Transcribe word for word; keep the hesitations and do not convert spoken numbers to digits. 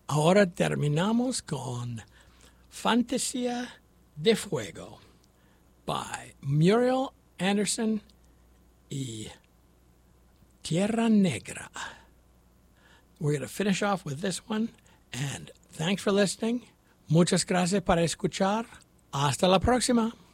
Ahora terminamos con Fantasía de Fuego by Muriel Anderson y Tierra Negra. We're going to finish off with this one, and thanks for listening. Muchas gracias para escuchar. Hasta la próxima.